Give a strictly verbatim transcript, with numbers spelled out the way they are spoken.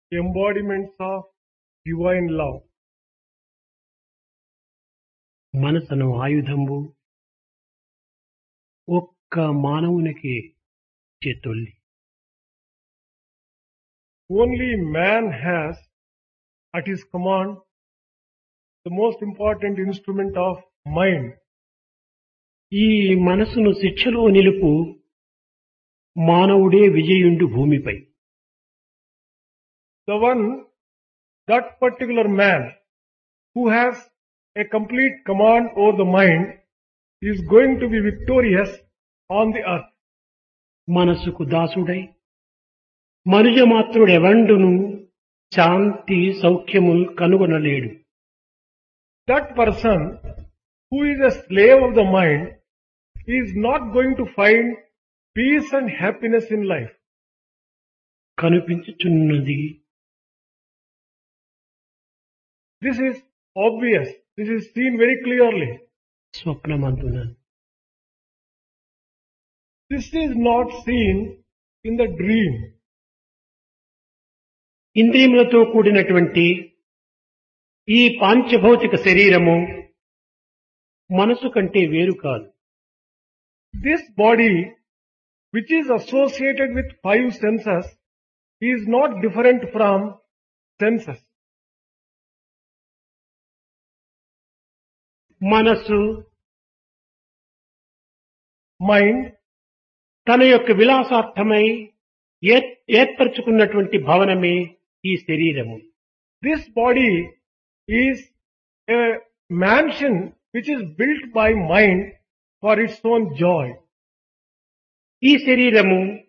embodiments of divine love. మనసును ఆయుధంబు ఒక్క మానవునికి చేతొల్లి. Only man has at his command the most important instrument of mind. ఈ మనసును శిక్షలో నిలుపు మానవుడే విజయుండు భూమిపై. The one, that particular man who has a complete command over the mind is going to be victorious on the earth. మనసుకు దాసుడై మనుజమాత్రుడెవండును శాంతి సౌఖ్యముల్ కనుగొనలేడు. That person who is a slave of the mind is not going to find peace and happiness in life. కనిపించుచున్నది. This is obvious. This is seen very clearly. స్వప్నమందున This is not seen in the dream. ఇంద్రియములతో కూడినటువంటి ఈ పాంచభౌతిక శరీరము మనసు కంటే వేరు కాదు. This body, which is associated with five senses, is not different from senses. మనసు Mind, తన యొక్క విలాసార్థమై ఏర్- ఏర్పరచుకున్నటువంటి భవనమే ఈ శరీరము. this body is a mansion which is built by mind for its own joy. ఈ శరీరము